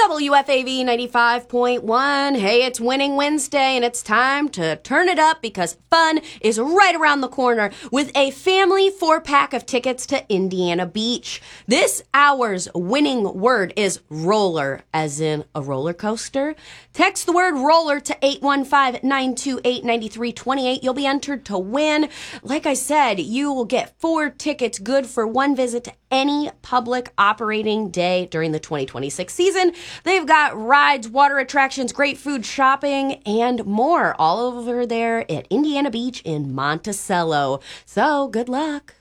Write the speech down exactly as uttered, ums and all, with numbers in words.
W F A V ninety-five point one. Hey, it's Winning Wednesday, and it's time to turn it up because fun is right around the corner with a family four-pack of tickets to Indiana Beach. This hour's winning word is roller, as in a roller coaster. Text the word roller to eight one five, nine two eight, nine three two eight. You'll be entered to win. Like I said, you will get four tickets good for one visit to any public operating day during the twenty twenty-six season. They've got rides, water attractions, great food, shopping, and more all over there at Indiana Beach in Monticello. So good luck.